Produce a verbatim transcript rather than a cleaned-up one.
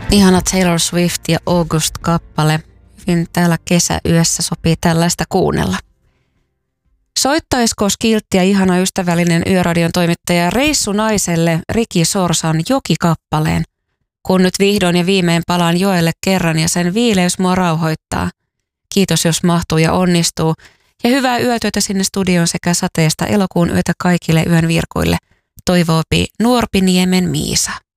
Ihana Taylor Swift ja August-kappale. Hyvin täällä kesäyössä sopii tällaista kuunnella. Soittaisiko kiltti ja ihana ystävällinen Yöradion toimittaja Reissu naiselle Riki Sorsan Joki-kappaleen? Kun nyt vihdoin ja viimein palaan joelle kerran ja sen viileys mua rauhoittaa. Kiitos jos mahtuu ja onnistuu. Ja hyvää yötyötä sinne studioon sekä sateesta elokuun yötä kaikille yön virkuille. Toivoopi Nuorpiniemen Miisa.